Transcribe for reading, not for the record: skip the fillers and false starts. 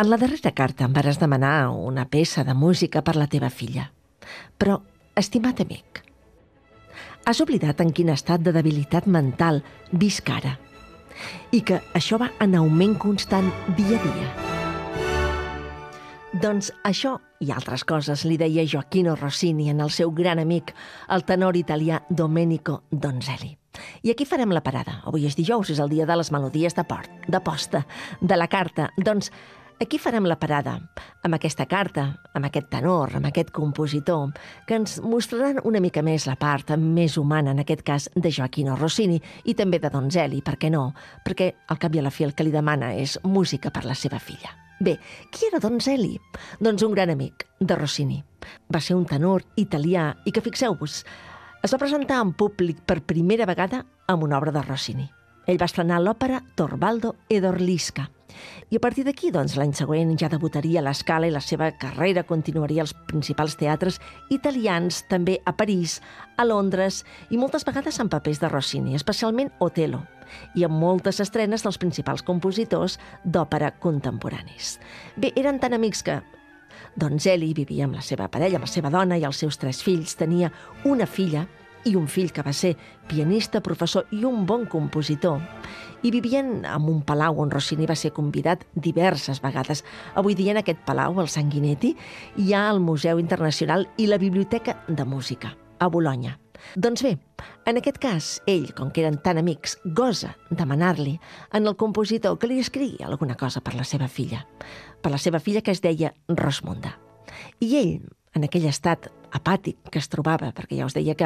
En la darrera carta em vares demanar una peça de música per la teva filla. Però, estimat amic, has oblidat en quin estat de debilitat mental visc ara i que això va en augment constant dia a dia. Doncs això i altres coses li deia Gioachino Rossini en el seu gran amic, el tenor italià Domenico Donzelli. I aquí farem la parada. Avui és dijous, és el dia de les melodies de posta, de la carta. Doncs aquí farem la parada amb aquesta carta, amb aquest tenor, amb aquest compositor, que ens mostraran una mica més la part més humana, en aquest cas, de Gioachino Rossini i també de Donzelli, per què no? Perquè al cap i a la fi el que li demana és música per la seva filla. Bé, qui era Donzelli? Doncs un gran amic de Rossini. Va ser un tenor italià i que, fixeu-vos, es va presentar en públic per primera vegada amb una obra de Rossini. Ell va estrenar l'òpera Torvaldo ed Orlisca. I a partir d'aquí, doncs, l'any següent ja debutaria a La Scala i la seva carrera continuaria als principals teatres italians, també a París, a Londres i moltes vegades en papers de Rossini, especialment Otello, i amb moltes estrenes dels principals compositors d'òpera contemporanis. Bé, eren tan amics que Donzelli vivia amb la seva parella, amb la seva dona i els seus 3 fills. Tenia una filla i un fill que va ser pianista, professor i un bon compositor. I vivien en un palau on Rossini va ser convidat diverses vegades. Avui dia en aquest palau, el Sanguinetti, hi ha el Museu Internacional i la Biblioteca de Música, a Bologna. Doncs bé, en aquest cas, ell, com que eren tan amics, gosa demanar-li en el compositor que li escrigui alguna cosa per la seva filla que es deia Rosmunda. I ell, en aquell estat apàtic que es trobava, perquè ja us deia que